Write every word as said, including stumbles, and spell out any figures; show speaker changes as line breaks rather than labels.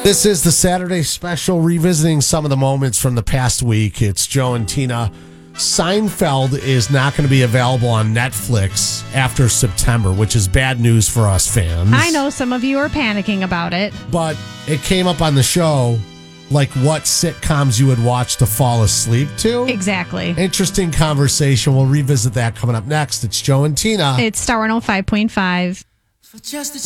This is the Saturday special, revisiting some of the moments from the past week. It's Joe and Tina. Seinfeld is not going to be available on Netflix after September, which is bad news for us fans.
I know some of you are panicking about it.
But it came up on the show, like what sitcoms you would watch to fall asleep to.
Exactly.
Interesting conversation. We'll revisit that coming up next. It's Joe and Tina.
It's Star one oh five point five.
For just a